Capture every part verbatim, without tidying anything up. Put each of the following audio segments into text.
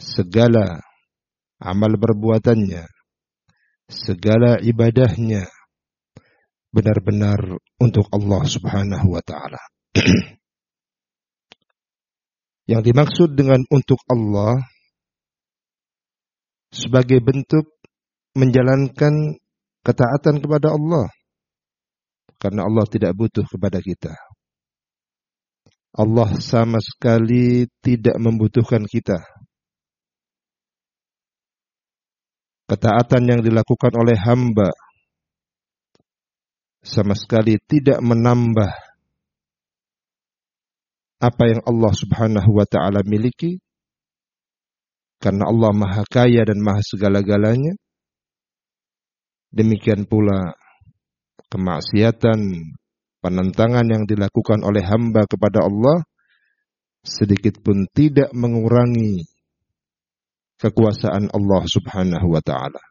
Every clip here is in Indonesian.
segala amal perbuatannya, segala ibadahnya benar-benar untuk Allah Subhanahu wa ta'ala. Yang dimaksud dengan untuk Allah sebagai bentuk menjalankan ketaatan kepada Allah, karena Allah tidak butuh kepada kita. Allah sama sekali tidak membutuhkan kita. Ketaatan yang dilakukan oleh hamba sama sekali tidak menambah apa yang Allah Subhanahu wa ta'ala miliki, karena Allah Maha Kaya dan Maha segala-galanya. Demikian pula kemaksiatan, penentangan yang dilakukan oleh hamba kepada Allah sedikit pun tidak mengurangi kekuasaan Allah Subhanahu wa ta'ala.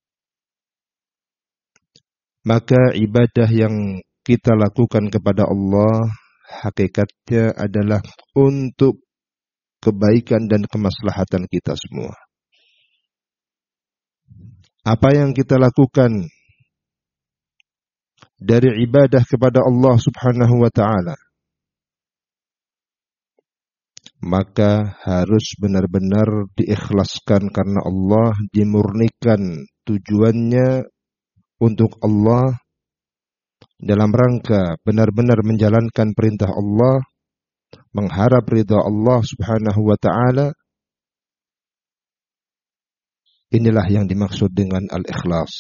Maka ibadah yang kita lakukan kepada Allah hakikatnya adalah untuk kebaikan dan kemaslahatan kita semua. Apa yang kita lakukan dari ibadah kepada Allah Subhanahu wa ta'ala, maka harus benar-benar diikhlaskan karena Allah, dimurnikan tujuannya untuk Allah, dalam rangka benar-benar menjalankan perintah Allah, mengharap ridha Allah Subhanahu wa ta'ala. Inilah yang dimaksud dengan al-ikhlas.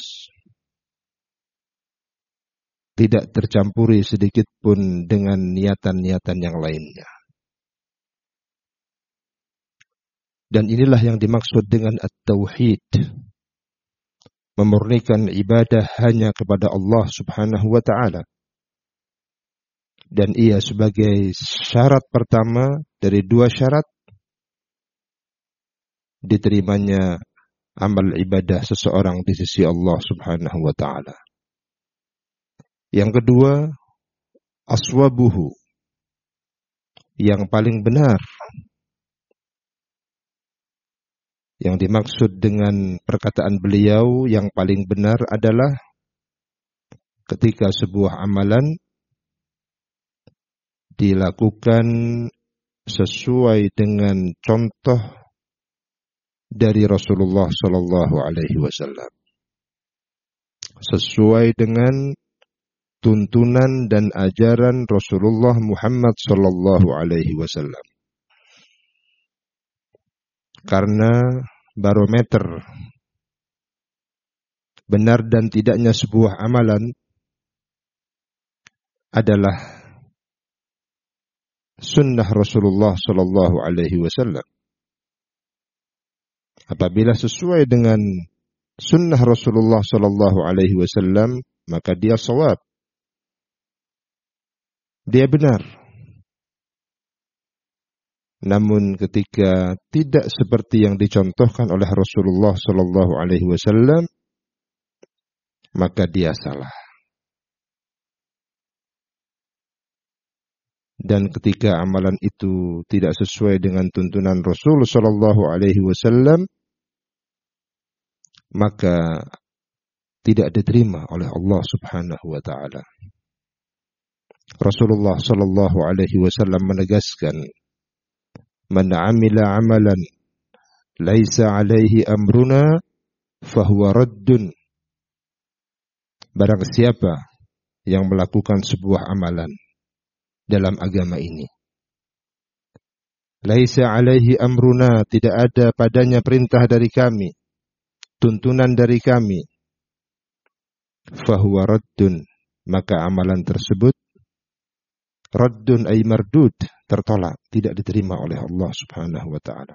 Tidak tercampuri sedikit pun dengan niatan-niatan yang lainnya. Dan inilah yang dimaksud dengan at-tauhid. Memurnikan ibadah hanya kepada Allah Subhanahu wa ta'ala. Dan ia sebagai syarat pertama dari dua syarat diterimanya amal ibadah seseorang di sisi Allah Subhanahu wa ta'ala. Yang kedua, aswabuhu, yang paling benar. Yang dimaksud dengan perkataan beliau yang paling benar adalah ketika sebuah amalan dilakukan sesuai dengan contoh dari Rasulullah sallallahu alaihi wasallam, sesuai dengan tuntunan dan ajaran Rasulullah Muhammad sallallahu alaihi wasallam. Karena barometer benar dan tidaknya sebuah amalan adalah sunnah Rasulullah sallallahu alaihi wasallam. Apabila sesuai dengan sunnah Rasulullah sallallahu alaihi wasallam, maka dia shawab. Dia benar. Namun ketika tidak seperti yang dicontohkan oleh Rasulullah sallallahu alaihi wasallam, maka dia salah. Dan ketika amalan itu tidak sesuai dengan tuntunan Rasul sallallahu alaihi wasallam, maka tidak diterima oleh Allah Subhanahu wa ta'ala. Rasulullah sallallahu alaihi wasallam menegaskan, "Man 'amila 'amalan laisa 'alaihi amruna fahuwa raddun." Barang siapa yang melakukan sebuah amalan dalam agama ini, laisa 'alaihi amruna, tidak ada padanya perintah dari kami, tuntunan dari kami, fahuwa raddun, maka amalan tersebut raddun ay mardud, tertolak, tidak diterima oleh Allah Subhanahu wa ta'ala.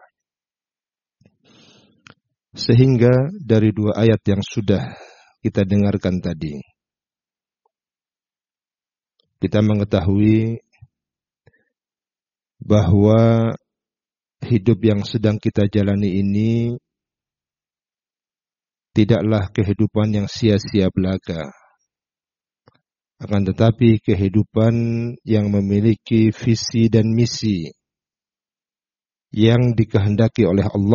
Sehingga dari dua ayat yang sudah kita dengarkan tadi, kita mengetahui bahwa hidup yang sedang kita jalani ini tidaklah kehidupan yang sia-sia belaka, akan tetapi kehidupan yang memiliki visi dan misi yang dikehendaki oleh Allah